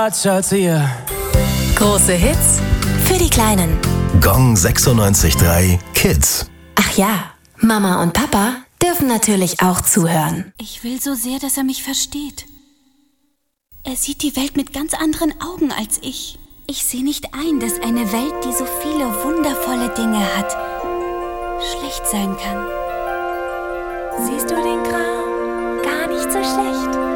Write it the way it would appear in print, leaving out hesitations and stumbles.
Schatz hier. Große Hits für die Kleinen. Gong 96.3 Kids. Ach ja, Mama und Papa dürfen natürlich auch zuhören. Ich will so sehr, dass er mich versteht. Er sieht die Welt mit ganz anderen Augen als ich. Ich sehe nicht ein, dass eine Welt, die so viele wundervolle Dinge hat, schlecht sein kann. Siehst du den Kram? Gar nicht so schlecht.